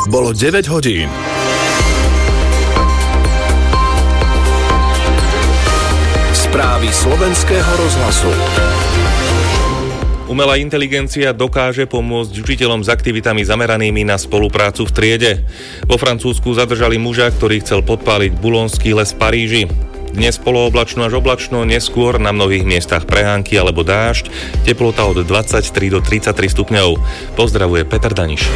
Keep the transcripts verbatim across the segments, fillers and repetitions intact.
bolo deväť hodín. Správy slovenského rozhlasu. Umelá inteligencia dokáže pomôcť učiteľom s aktivitami zameranými na spoluprácu v triede. Vo Francúzsku zadržali muža, ktorý chcel podpáliť Boulonský les v Paríži. Dnes polooblačno až oblačno, neskôr na mnohých miestach prehánky alebo dážď, teplota od dvadsaťtri do tridsaťtri stupňov. Pozdravuje Peter Daniš.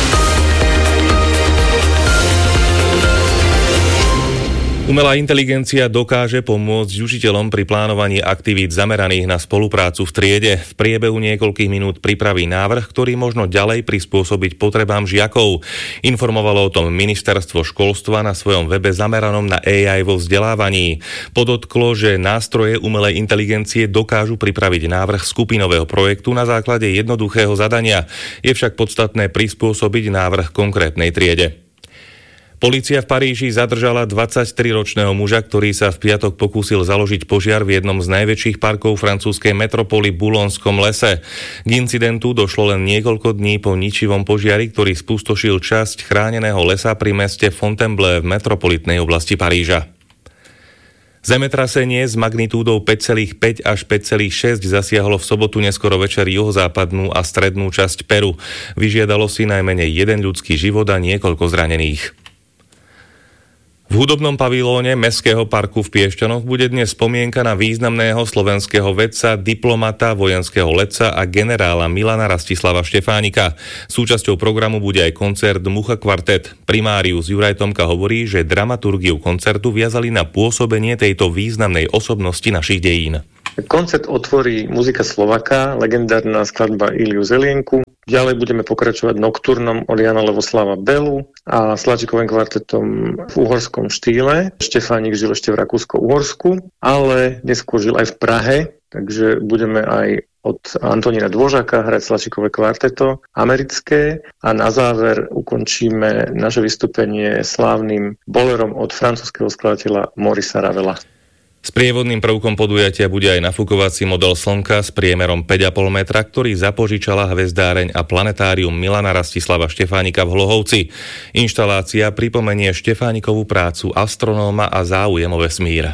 Umelá inteligencia dokáže pomôcť učiteľom pri plánovaní aktivít zameraných na spoluprácu v triede. V priebehu niekoľkých minút pripraví návrh, ktorý možno ďalej prispôsobiť potrebám žiakov. Informovalo o tom ministerstvo školstva na svojom webe zameranom na á í vo vzdelávaní. Podotklo, že nástroje umelej inteligencie dokážu pripraviť návrh skupinového projektu na základe jednoduchého zadania. Je však podstatné prispôsobiť návrh konkrétnej triede. Polícia v Paríži zadržala dvadsaťtriročného muža, ktorý sa v piatok pokúsil založiť požiar v jednom z najväčších parkov francúzskej metropoly Boulonskom lese. K incidentu došlo len niekoľko dní po ničivom požiari, ktorý spustošil časť chráneného lesa pri meste Fontainebleau v metropolitnej oblasti Paríža. Zemetrasenie s magnitúdou päť celá päť až päť celá šesť zasiahlo v sobotu neskoro večer juhozápadnú a strednú časť Peru. Vyžiadalo si najmenej jeden ľudský život a niekoľko zranených. V hudobnom pavilóne Mestského parku v Piešťanoch bude dnes spomienka na významného slovenského vedca, diplomata, vojenského letca a generála Milana Rastislava Štefánika. Súčasťou programu bude aj koncert Mucha Kvartet. Primárius Juraj Tomka hovorí, že dramaturgiu koncertu viazali na pôsobenie tejto významnej osobnosti našich dejín. Koncert otvorí muzika Slovaka, legendárna skladba Iliu Zelienku. Ďalej budeme pokračovať Nocturnom od Jana Levoslava Belu a Sláčikovým kvartetom v uhorskom štýle. Štefánik žil ešte v Rakúsko-Uhorsku, ale neskôr žil aj v Prahe, takže budeme aj od Antonína Dvořáka hrať Sláčikové kvarteto americké a na záver ukončíme naše vystúpenie slávnym bolerom od francúzskeho skladateľa Maurice Ravela. Sprievodným prvkom podujatia bude aj nafukovací model Slnka s priemerom päť a pol metra, ktorý zapožičala hvezdáreň a planetárium Milana Rastislava Štefánika v Hlohovci. Inštalácia pripomenie Štefánikovú prácu astronóma a záujem o vesmír.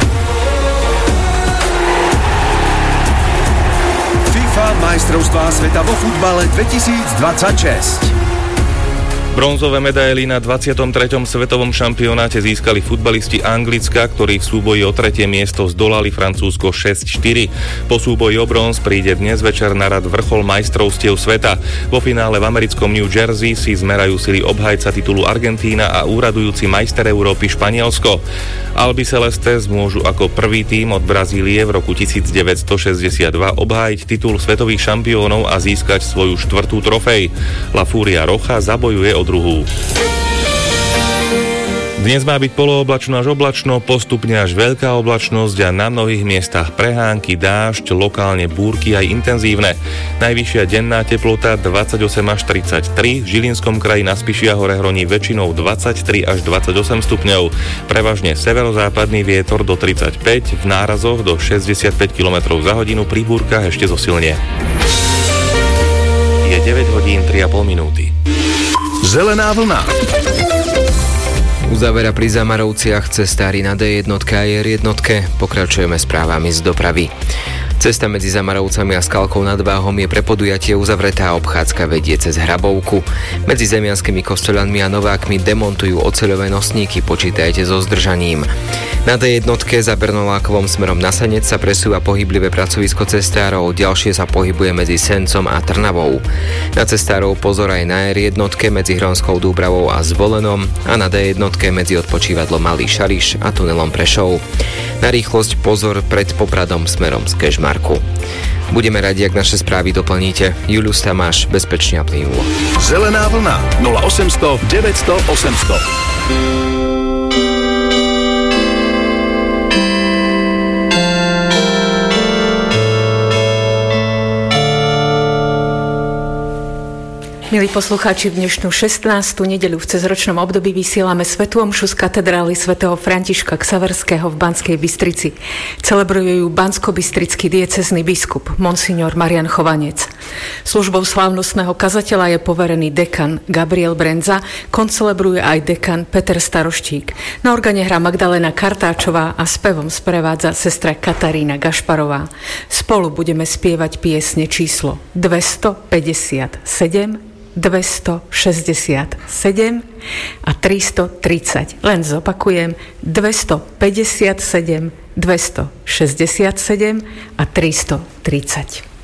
FIFA majstrovstvá sveta vo futbale dvetisícdvadsaťšesť. Bronzové medaily na dvadsiatom treťom svetovom šampionáte získali futbalisti Anglicka, ktorí v súboji o tretie miesto zdolali Francúzsko šesť štyri. Po súboji o bronz príde dnes večer na rad vrchol majstrovstiev sveta. Vo finále v americkom New Jersey si zmerajú sily obhajca titulu Argentína a úradujúci majster Európy Španielsko. Albi Celestes môžu ako prvý tím od Brazílie v roku devätnásťstošesťdesiatdva obhájiť titul svetových šampiónov a získať svoju štvrtú trofej. La Furia Rocha zabojuje o druhú. Dnes má byť polooblačno až oblačno, postupne až veľká oblačnosť a na mnohých miestach prehánky, dážď, lokálne búrky aj intenzívne. Najvyššia denná teplota dvadsaťosem až tridsaťtri, v Žilinskom kraji na Spišia hore hroní väčšinou dvadsaťtri až dvadsaťosem stupňov. Prevažne severozápadný vietor do tridsaťpäť, v nárazoch do šesťdesiatpäť kilometrov za hodinu, pri búrkach ešte zosilnie. Je deväť hodín tri a pol minúty. Zelená vlna. Uzavera pri Zamarovciach cestári na dé jedna a er jedna. Pokračujeme správami z dopravy. Cesta medzi Zamarovcami a Skalkou nad Váhom je pre podujatie uzavretá, obchádzka vedie cez Hrabovku. Medzi Zemianskými Kostoľanmi a Novákmi demontujú oceľové nosníky, počítajte so zdržaním. Na dé jedna za Bernolákovom smerom na Sanec sa presúva pohyblivé pracovisko cestárov, ďalšie sa pohybuje medzi Sencom a Trnavou. Na cestárov pozor aj na er jedna medzi Hronskou Dúbravou a Zvolenom a na dé jedna medzi odpočívadlom Malý Šariš a tunelom Prešov. Na rýchlosť pozor pred Popradom smerom z Kežmarku. Budeme radi, ak naše správy doplníte. Julius Tamáš, bezpečne a plynulo. Zelená vlna nula osemsto deväťsto osemsto. Milí poslucháči, v dnešnú šestnástu nedeľu v cezročnom období vysielame svätú omšu z katedrály svätého Františka Xaverského v Banskej Bystrici. Celebruje ju banskobystrický diecézny biskup, monsignor Marian Chovanec. Službou slávnostného kazateľa je poverený dekan Gabriel Brenza, koncelebruje aj dekan Peter Staroštík. Na organe hrá Magdalena Kartáčová a spevom sprevádza sestra Katarína Gašparová. Spolu budeme spievať piesne číslo dvestopäťdesiatsedem, dvestošesťdesiatsedem a tristotridsať. Len zopakujem, dvestopäťdesiatsedem, dvestošesťdesiatsedem a tristotridsať.